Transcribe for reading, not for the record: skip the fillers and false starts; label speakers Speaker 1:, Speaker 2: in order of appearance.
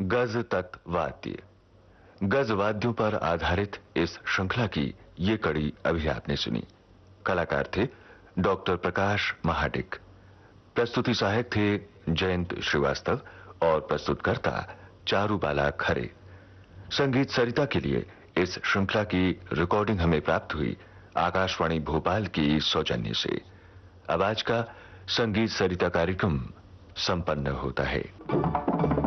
Speaker 1: गज तक वाद्य। गज वाद्यों पर आधारित इस श्रृंखला की ये कड़ी अभी आपने सुनी। कलाकार थे डॉक्टर प्रकाश महाडिक, प्रस्तुति सहायक थे जयंत श्रीवास्तव और प्रस्तुतकर्ता चारुबाला खरे। संगीत सरिता के लिए इस श्रृंखला की रिकॉर्डिंग हमें प्राप्त हुई आकाशवाणी भोपाल की सौजन्य से। अब आज का संगीत सरिता कार्यक्रम संपन्न होता है।